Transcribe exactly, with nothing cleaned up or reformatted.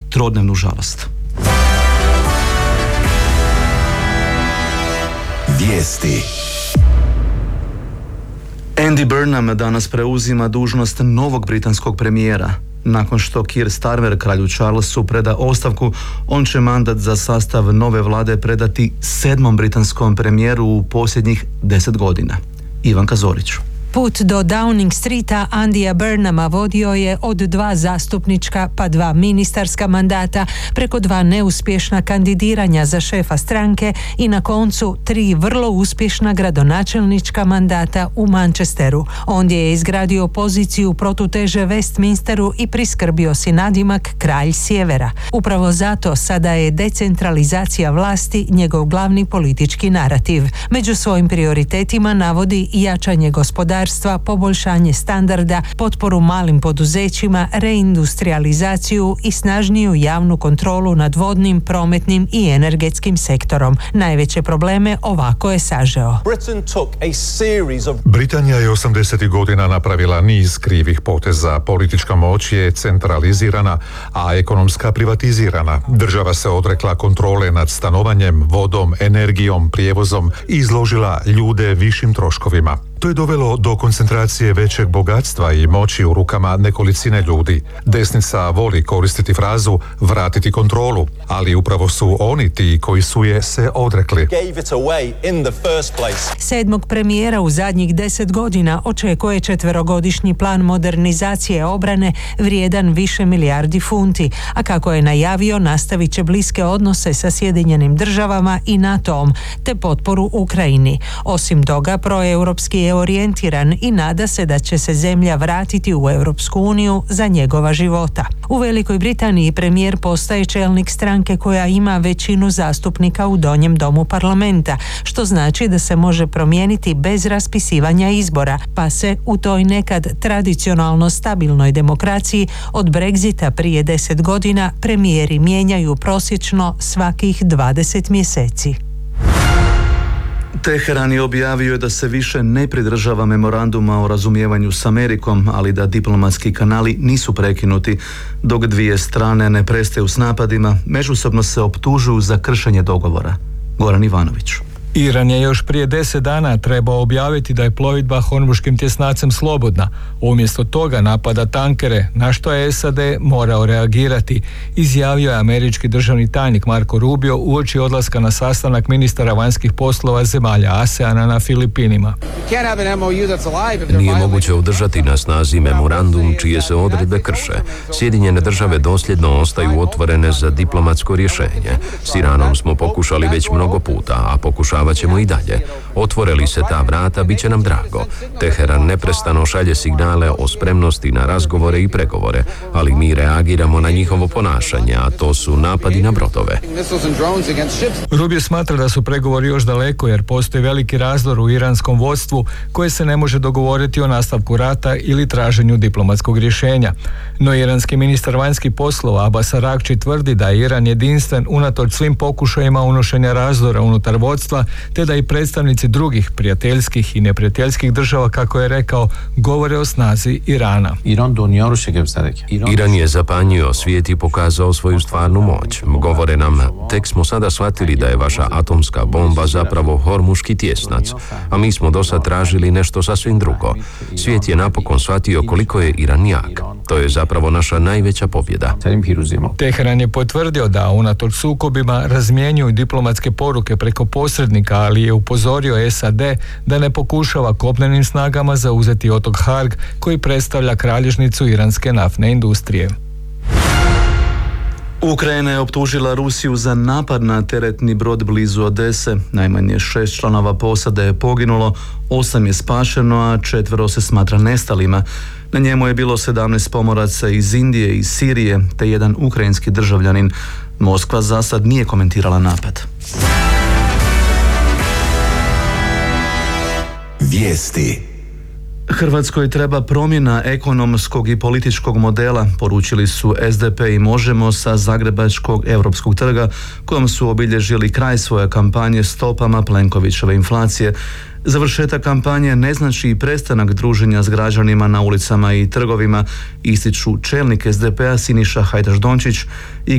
trodnevnu žalost. Vijesti. Andy Burnham danas preuzima dužnost novog britanskog premijera. Nakon što Keir Starmer kralju Charlesu preda ostavku, on će mandat za sastav nove vlade predati sedmom britanskom premijeru u posljednjih deset godina. Ivanka Zorić. Put do Downing Streeta Andyja Burnhama vodio je od dva zastupnička pa dva ministarska mandata preko dva neuspješna kandidiranja za šefa stranke i na koncu tri vrlo uspješna gradonačelnička mandata u Manchesteru. Ondje je izgradio poziciju protuteže Westminsteru i priskrbio si nadimak kralj sjevera. Upravo zato sada je decentralizacija vlasti njegov glavni politički narativ. Među svojim prioritetima navodi jačanje gospodarstva, poboljšanje standarda, potporu malim poduzećima, reindustrializaciju i snažniju javnu kontrolu nad vodnim, prometnim i energetskim sektorom. Najveće probleme ovako je sažeo. Britanija je osamdesetih godina napravila niz krivih poteza. Politička moć je centralizirana, a ekonomska privatizirana. Država se odrekla kontrole nad stanovanjem, vodom, energijom, prijevozom i izložila ljude višim troškovima. To je dovelo do koncentracije većeg bogatstva i moći u rukama nekolicine ljudi. Desnica voli koristiti frazu vratiti kontrolu, ali upravo su oni ti koji su je se odrekli. Sedmog premijera u zadnjih deset godina očekuje četverogodišnji plan modernizacije obrane vrijedan više milijardi funti, a kako je najavio nastavit će bliske odnose sa Sjedinjenim državama i NATO-om, te potporu Ukrajini. Osim toga, proeuropski je orijentiran i nada se da će se zemlja vratiti u Europsku uniju za njegova života. U Velikoj Britaniji premijer postaje čelnik stranke koja ima većinu zastupnika u donjem domu parlamenta, što znači da se može promijeniti bez raspisivanja izbora, pa se u toj nekad tradicionalno stabilnoj demokraciji od Brexita prije deset godina premijeri mijenjaju prosječno svakih dvadeset mjeseci. Teheran je objavio da se više ne pridržava memoranduma o razumijevanju s Amerikom, ali da diplomatski kanali nisu prekinuti. Dok dvije strane ne prestaju s napadima, međusobno se optužuju za kršenje dogovora. Goran Ivanović. Iran je još prije deset dana trebao objaviti da je plovidba Hormuškim tjesnacem slobodna. Umjesto toga napada tankere, na što je S A D morao reagirati, izjavio je američki državni tajnik Marco Rubio uoči odlaska na sastanak ministara vanjskih poslova zemalja ASEANA na Filipinima. Nije moguće održati na snazi memorandum čije se odredbe krše. Sjedinjene države dosljedno ostaju otvorene za diplomatsko rješenje. S Iranom smo pokušali već mnogo puta, a pokušavamo ćemo i dalje. Otvore li se ta vrata, bit će nam drago. Teheran neprestano šalje signale o spremnosti na razgovore i pregovore, ali mi reagiramo na njihovo ponašanje, a to su napadi na brodove. Rubio smatra da su pregovori još daleko jer postoji veliki razdor u iranskom vodstvu koje se ne može dogovoriti o nastavku rata ili traženju diplomatskog rješenja. No iranski ministar vanjskih poslova Abbas Araghči tvrdi da je Iran jedinstven unatoč svim pokušajima unošenja razdora unutar vodstva, te da i predstavnici drugih prijateljskih i neprijateljskih država, kako je rekao, govore o snazi Irana. Iran je zapanjio svijet i pokazao svoju stvarnu moć. Govore nam, tek smo sada shvatili da je vaša atomska bomba zapravo Hormuški tjesnac, a mi smo dosad tražili nešto sasvim drugo. Svijet je napokon shvatio koliko je Iran jak. To je zapravo naša najveća pobjeda. Teheran je potvrdio da unatoč sukobima razmjenjuju diplomatske poruke preko posrednika, ali je upozorio S A D da ne pokušava kopnenim snagama zauzeti otok Harg, koji predstavlja kralježnicu iranske naftne industrije. Ukrajina je optužila Rusiju za napad na teretni brod blizu Odese. Najmanje šest članova posade je poginulo, osam je spašeno, a četvero se smatra nestalima. Na njemu je bilo sedamnaest pomoraca iz Indije i Sirije, te jedan ukrajinski državljanin. Moskva za sad nije komentirala napad. Vijesti. Hrvatskoj treba promjena ekonomskog i političkog modela, poručili su S D P i Možemo sa Zagrebačkog Europskog trga, kojom su obilježili kraj svoje kampanje stopama Plenkovićeve inflacije. Završetak kampanje ne znači i prestanak druženja s građanima na ulicama i trgovima, ističu čelnik S D P-a Siniša Hajdaš Dončić i